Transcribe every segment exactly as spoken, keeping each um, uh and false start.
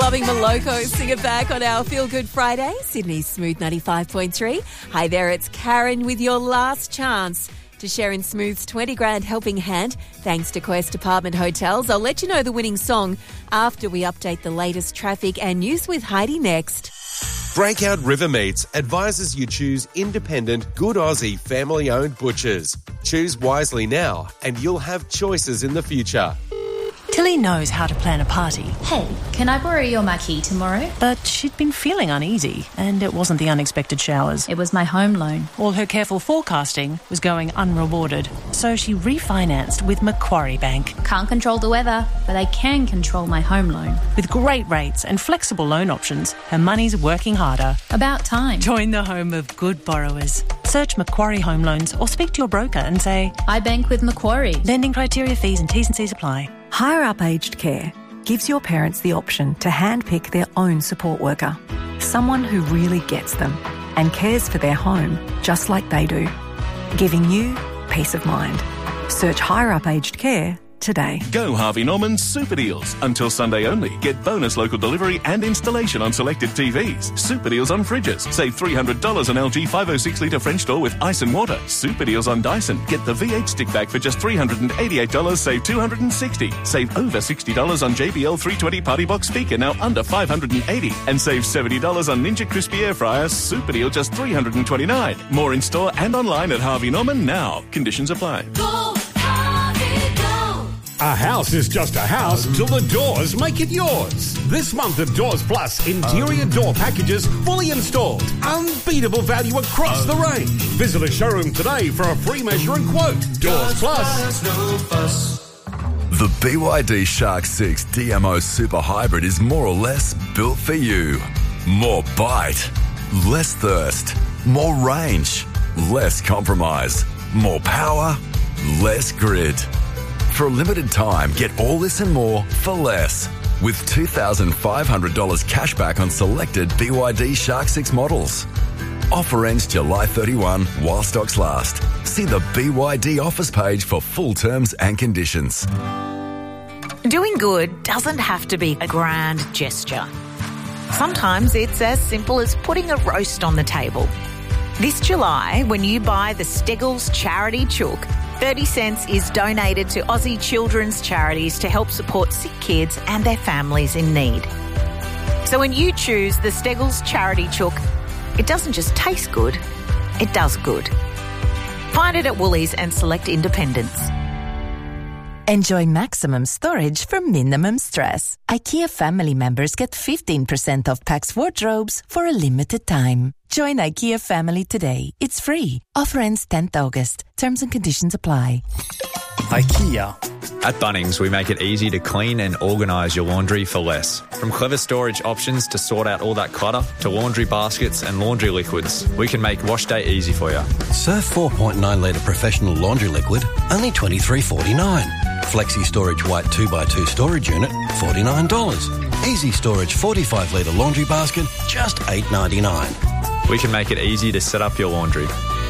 Bobby Maloko sing it back on our Feel Good Friday, Sydney's Smooth ninety-five point three. Hi there, it's Karen with your last chance to share in Smooth's twenty grand helping hand thanks to Quest Apartment Hotels. I'll let you know the winning song after we update the latest traffic and news with Heidi next. Breakout River Meats advises you choose independent, good Aussie, family-owned butchers. Choose wisely now and you'll have choices in the future. Tilly knows how to plan a party. Hey, can I borrow your marquee tomorrow? But she'd been feeling uneasy, and it wasn't the unexpected showers. It was my home loan. All her careful forecasting was going unrewarded, so she refinanced with Macquarie Bank. Can't control the weather, but I can control my home loan. With great rates and flexible loan options, her money's working harder. About time. Join the home of good borrowers. Search Macquarie Home Loans or speak to your broker and say, I bank with Macquarie. Lending criteria, fees and T's and C's apply. Higher Up Aged Care gives your parents the option to handpick their own support worker, someone who really gets them and cares for their home just like they do, giving you peace of mind. Search Higher Up Aged Care today. Go Harvey Norman's Super Deals. Until Sunday only. Get bonus local delivery and installation on selected T Vs. Super Deals on fridges. Save three hundred dollars on L G five oh six litre French door with ice and water. Super Deals on Dyson. Get the V eight stick bag for just three hundred eighty-eight dollars, save two hundred sixty dollars. Save over sixty dollars on J B L three twenty Party Box speaker, now under five hundred eighty dollars. And save seventy dollars on Ninja Crispy Air Fryer. Super Deal just three hundred twenty-nine dollars. More in store and online at Harvey Norman now. Conditions apply. Go Harvey, go! A house is just a house till the doors make it yours. This month at Doors Plus, interior door packages fully installed. Unbeatable value across the range. Visit a showroom today for a free measure and quote. Doors Plus. The B Y D Shark six D M O Super Hybrid is more or less built for you. More bite, less thirst, more range, less compromise, more power, less grid. For a limited time, get all this and more for less. With two thousand five hundred dollars cash back on selected B Y D Shark six models. Offer ends July thirty-first while stocks last. See the B Y D offers page for full terms and conditions. Doing good doesn't have to be a grand gesture. Sometimes it's as simple as putting a roast on the table. This July, when you buy the Steggles Charity Chook, thirty cents is donated to Aussie children's charities to help support sick kids and their families in need. So when you choose the Steggles Charity Chook, it doesn't just taste good, it does good. Find it at Woolies and select independents. Enjoy maximum storage for minimum stress. IKEA family members get fifteen percent off Pax wardrobes for a limited time. Join IKEA family today. It's free. Offer ends tenth of August. Terms and conditions apply. IKEA. At Bunnings, we make it easy to clean and organise your laundry for less. From clever storage options to sort out all that clutter, to laundry baskets and laundry liquids, we can make wash day easy for you. Surf four point nine litre professional laundry liquid, only twenty-three forty-nine. Flexi Storage White two by two storage unit, forty-nine dollars. Easy Storage forty-five litre laundry basket, just eight ninety-nine. We can make it easy to set up your laundry.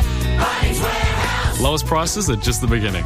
Lowest prices are just the beginning.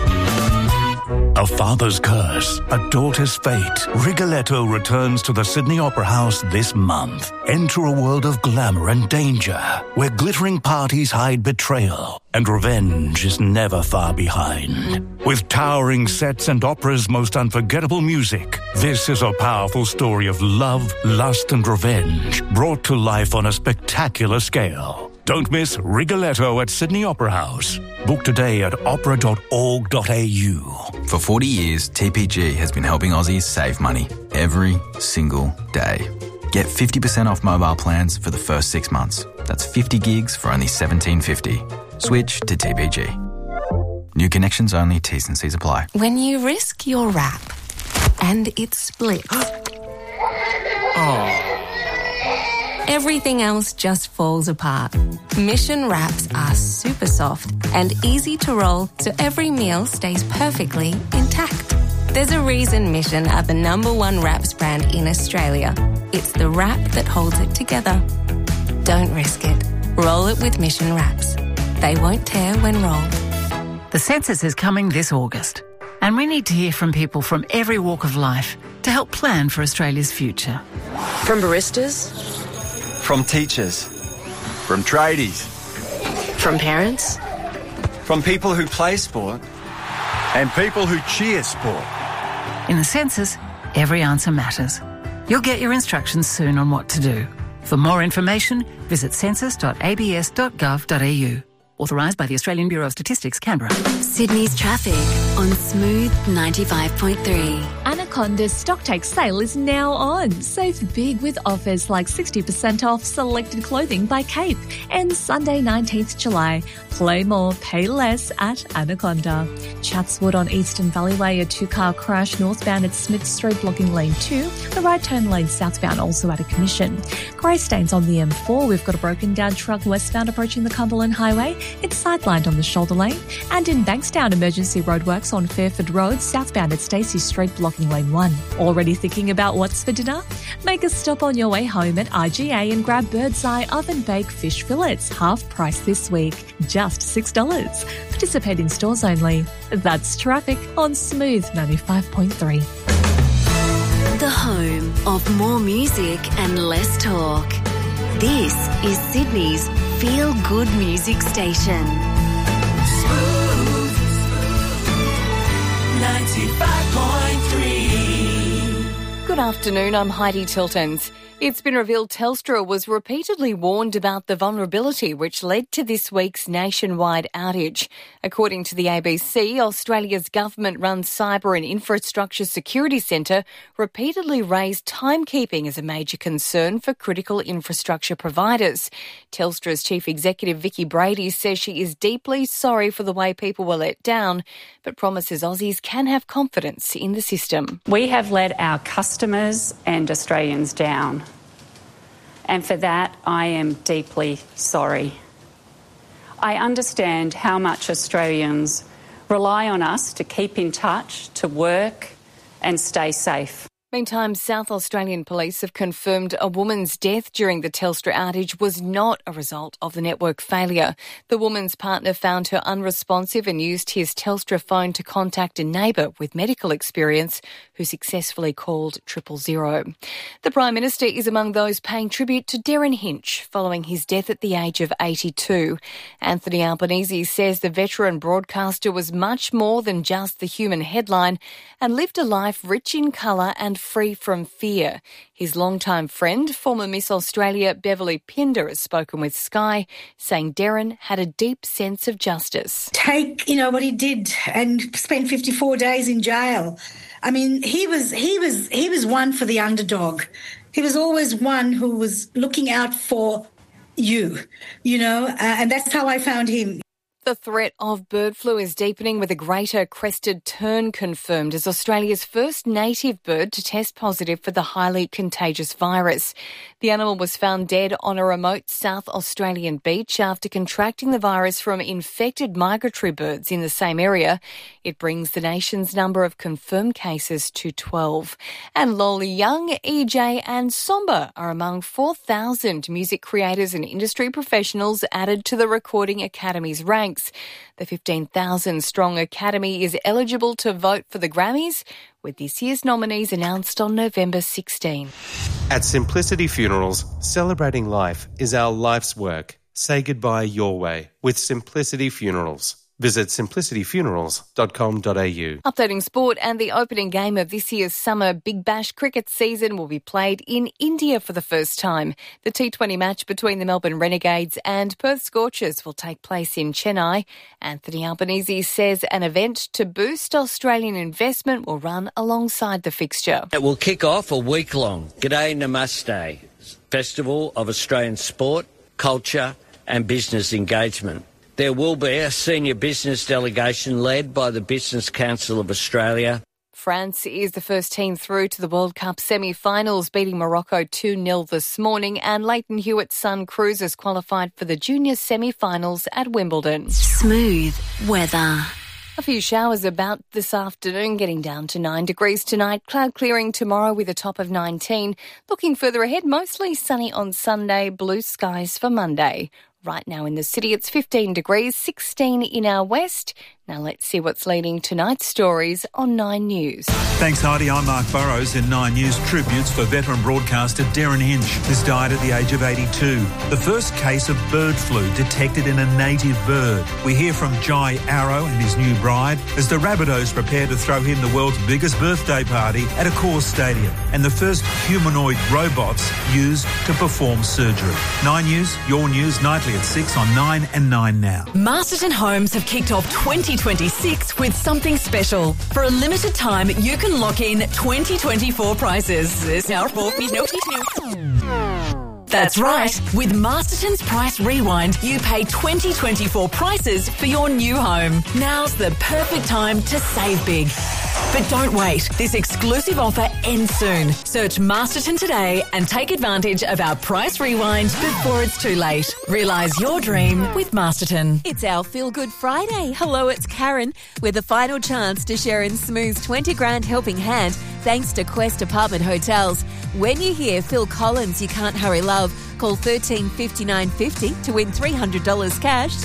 A father's curse, a daughter's fate. Rigoletto returns to the Sydney Opera House this month. Enter a world of glamour and danger, where glittering parties hide betrayal, and revenge is never far behind. With towering sets and opera's most unforgettable music, this is a powerful story of love, lust, and revenge, brought to life on a spectacular scale. Don't miss Rigoletto at Sydney Opera House. Book today at opera dot org dot a u. For forty years, T P G has been helping Aussies save money every single day. Get fifty percent off mobile plans for the first six months. That's fifty gigs for only seventeen fifty. Switch to T P G. New connections only, T's and C's apply. When you risk your wrap and it splits, Oh. everything else just falls apart. Mission wraps are super soft and easy to roll, so every meal stays perfectly intact. There's a reason Mission are the number one wraps brand in Australia. It's the wrap that holds it together. Don't risk it. Roll it with Mission wraps. They won't tear when rolled. The census is coming this August, and we need to hear from people from every walk of life to help plan for Australia's future. From baristas. From teachers. From tradies. From parents. From people who play sport. And people who cheer sport. In the census, every answer matters. You'll get your instructions soon on what to do. For more information, visit census dot a b s dot gov dot a u. Authorised by the Australian Bureau of Statistics, Canberra. Sydney's traffic on Smooth ninety-five point three. Anaconda's Stocktake sale is now on. Save big with offers like sixty percent off selected clothing by Cape. And Sunday nineteenth July, play more, pay less at Anaconda. Chatswood on Eastern Valleyway, a two-car crash northbound at Smith Street blocking lane two. The right turn lane southbound also at a commission. Grey stains on the M four. We've got a broken down truck westbound approaching the Cumberland Highway. It's sidelined on the shoulder lane. And in Bankstown, emergency roadworks on Fairford Road, southbound at Stacey Street, blocking lane one. Already thinking about what's for dinner? Make a stop on your way home at I G A and grab Birdseye Oven Bake Fish Fillets, half price this week. Just six dollars. Participate in stores only. That's traffic on Smooth ninety-five point three. The home of more music and less talk. This is Sydney's Feel Good Music Station. Smooth ninety-five point three. Good afternoon, I'm Heidi Tiltons. It's been revealed Telstra was repeatedly warned about the vulnerability which led to this week's nationwide outage. According to the A B C, Australia's government-run Cyber and Infrastructure Security Centre repeatedly raised timekeeping as a major concern for critical infrastructure providers. Telstra's Chief Executive Vicky Brady says she is deeply sorry for the way people were let down, but promises Aussies can have confidence in the system. We have let our customers and Australians down. And for that, I am deeply sorry. I understand how much Australians rely on us to keep in touch, to work and stay safe. Meantime, South Australian police have confirmed a woman's death during the Telstra outage was not a result of the network failure. The woman's partner found her unresponsive and used his Telstra phone to contact a neighbour with medical experience who successfully called triple zero. The Prime Minister is among those paying tribute to Darren Hinch following his death at the age of eighty-two. Anthony Albanese says the veteran broadcaster was much more than just the human headline and lived a life rich in colour and free from fear. His longtime friend, former Miss Australia Beverly Pinder, has spoken with Sky, saying Darren had a deep sense of justice. Take, you know, what he did and spent fifty-four days in jail. I mean, he was he was he was one for the underdog. He was always one who was looking out for you, you know, uh, and that's how I found him. The threat of bird flu is deepening with a greater crested tern confirmed as Australia's first native bird to test positive for the highly contagious virus. The animal was found dead on a remote South Australian beach after contracting the virus from infected migratory birds in the same area. It brings the nation's number of confirmed cases to twelve. And Lolly Young, E J and Somba are among four thousand music creators and industry professionals added to the Recording Academy's ranks. The fifteen thousand strong Academy is eligible to vote for the Grammys, with this year's nominees announced on November sixteenth. At Simplicity Funerals, celebrating life is our life's work. Say goodbye your way with Simplicity Funerals. Visit simplicity funerals dot com dot a u. Updating sport, and the opening game of this year's summer Big Bash cricket season will be played in India for the first time. The T twenty match between the Melbourne Renegades and Perth Scorchers will take place in Chennai. Anthony Albanese says an event to boost Australian investment will run alongside the fixture. It will kick off a week-long G'day Namaste Festival of Australian sport, culture and business engagement. There will be a senior business delegation led by the Business Council of Australia. France is the first team through to the World Cup semi-finals, beating Morocco two nil this morning, and Leighton Hewitt's son Cruisers qualified for the junior semi-finals at Wimbledon. Smooth weather. A few showers about this afternoon, getting down to nine degrees tonight. Cloud clearing tomorrow with a top of nineteen. Looking further ahead, mostly sunny on Sunday, blue skies for Monday. Right now in the city, it's fifteen degrees, sixteen in our west. Now let's see what's leading tonight's stories on Nine News. Thanks, Heidi. I'm Mark Burrows. In Nine News, tributes for veteran broadcaster Darren Hinch, who's died at the age of eighty-two. The first case of bird flu detected in a native bird. We hear from Jai Arrow and his new bride as the Rabbitohs prepare to throw him the world's biggest birthday party at a Accor stadium, and the first humanoid robots used to perform surgery. Nine News, your news, nightly at six on Nine and Nine Now. Masterton Homes have kicked off twenty twenty-six with something special. For a limited time, you can lock in twenty twenty-four prices. This now for me notice That's right. With Masterton's Price Rewind, you pay twenty twenty-four prices for your new home. Now's the perfect time to save big. But don't wait. This exclusive offer ends soon. Search Masterton today and take advantage of our Price Rewind before it's too late. Realise your dream with Masterton. It's our Feel Good Friday. Hello, it's Karen with the final chance to share in Smooth's twenty grand helping hand thanks to Quest Apartment Hotels. When you hear Phil Collins' You Can't Hurry Love, call thirteen fifty-nine fifty to win three hundred dollars cash.